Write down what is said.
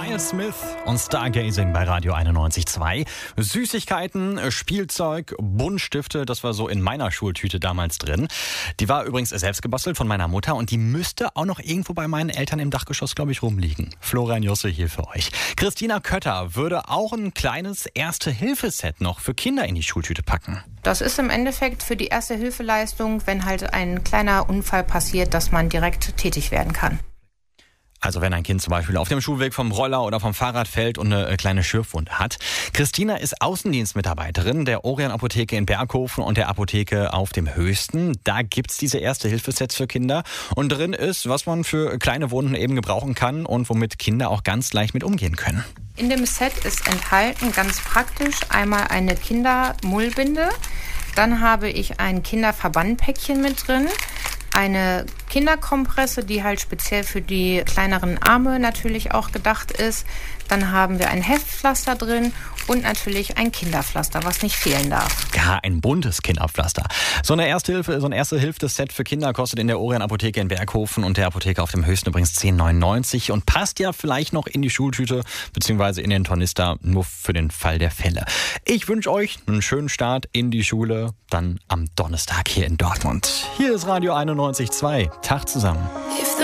Miles Smith und Stargazing bei Radio 91.2. Süßigkeiten, Spielzeug, Buntstifte, das war so in meiner Schultüte damals drin. Die war übrigens selbst gebastelt von meiner Mutter und die müsste auch noch irgendwo bei meinen Eltern im Dachgeschoss, glaube ich, rumliegen. Florian Josse hier für euch. Christina Kötter würde auch ein kleines Erste-Hilfe-Set noch für Kinder in die Schultüte packen. Das ist im Endeffekt für die Erste-Hilfe-Leistung, wenn halt ein kleiner Unfall passiert, dass man direkt tätig werden kann. Also wenn ein Kind zum Beispiel auf dem Schulweg vom Roller oder vom Fahrrad fällt und eine kleine Schürfwunde hat. Christina ist Außendienstmitarbeiterin der Orion-Apotheke in Berghofen und der Apotheke auf dem Höchsten. Da gibt's diese Erste-Hilfe-Sets für Kinder. Und drin ist, was man für kleine Wunden eben gebrauchen kann und womit Kinder auch ganz leicht mit umgehen können. In dem Set ist enthalten, ganz praktisch, einmal eine Kindermullbinde. Dann habe ich ein Kinderverbandpäckchen mit drin. Eine Kinderkompresse, die halt speziell für die kleineren Arme natürlich auch gedacht ist. Dann haben wir ein Heftpflaster drin und natürlich ein Kinderpflaster, was nicht fehlen darf. Ja, ein buntes Kinderpflaster. So ein Erste-Hilfe-Set für Kinder kostet in der Orion-Apotheke in Berghofen und der Apotheke auf dem Höchsten übrigens 10,99 und passt ja vielleicht noch in die Schultüte bzw. in den Tornister, nur für den Fall der Fälle. Ich wünsche euch einen schönen Start in die Schule, dann am Donnerstag hier in Dortmund. Hier ist Radio 91.2. Tag zusammen.